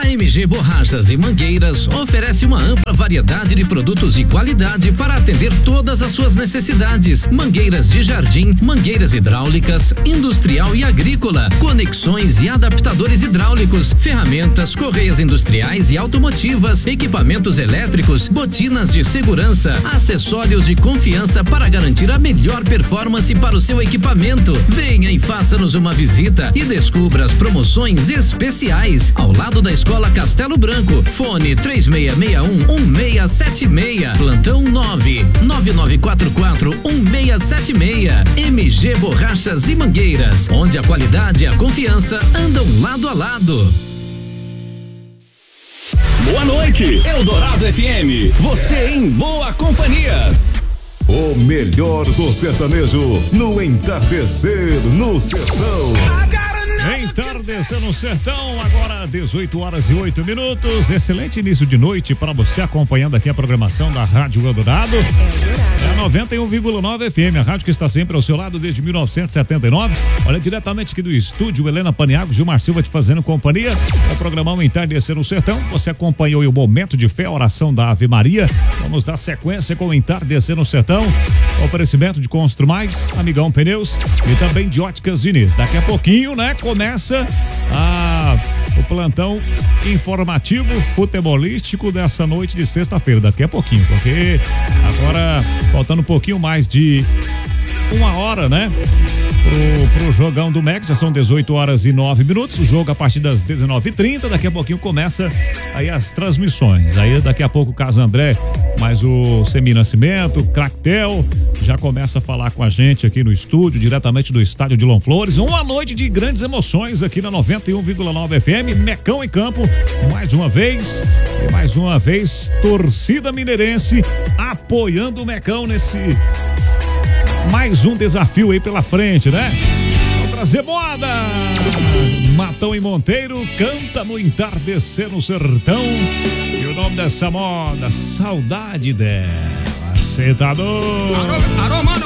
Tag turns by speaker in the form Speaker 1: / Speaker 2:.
Speaker 1: A MG Borrachas e Mangueiras oferece uma ampla variedade de produtos de qualidade para atender todas as suas necessidades. Mangueiras de jardim, mangueiras hidráulicas, industrial e agrícola, conexões e adaptadores hidráulicos, ferramentas, correias industriais e automotivas, equipamentos elétricos, botinas de segurança, acessórios de confiança para garantir a melhor performance para o seu equipamento. Venha e faça-nos uma visita e descubra as promoções especiais ao lado da Escola Castelo Branco. Fone 3661-1676. Plantão 99944-1676. MG Borrachas e Mangueiras, onde a qualidade e a confiança andam lado a lado.
Speaker 2: Boa noite, Eldorado FM. Você em boa companhia.
Speaker 3: O melhor do sertanejo no entardecer no sertão.
Speaker 4: Entardecer no sertão, agora 18h08. Excelente início de noite para você acompanhando aqui a programação da Rádio Eldorado. É a 91,9 FM, a rádio que está sempre ao seu lado desde 1979. Olha, diretamente aqui do estúdio, Helena Paniago, Gilmar Silva te fazendo companhia. O programão Entardecer no Sertão. Você acompanhou o momento de fé, a oração da Ave Maria. Vamos dar sequência com o Entardecer no Sertão. Oferecimento de Construmais, Amigão Pneus e também de Óticas Diniz. Daqui a pouquinho, né, começa o plantão informativo futebolístico dessa noite de sexta-feira. Daqui a pouquinho, porque agora faltando um pouquinho mais de uma hora, né? Pro jogão do MEC, já são 18h09. O jogo a partir das 19h30. Daqui a pouquinho começa aí as transmissões. Aí daqui a pouco o Casa André, mais o Semi Nascimento, Cractel, já começa a falar com a gente aqui no estúdio, diretamente do estádio de Flores. Uma noite de grandes emoções aqui na 91,9 FM. Mecão em campo, mais uma vez. E mais uma vez, torcida mineirense apoiando o Mecão nesse mais um desafio aí pela frente, né? Vamos trazer moda! Matão e Monteiro canta no Entardecer no Sertão. E o nome dessa moda, Saudade dela. Cê tá doido?
Speaker 5: Alô, mano!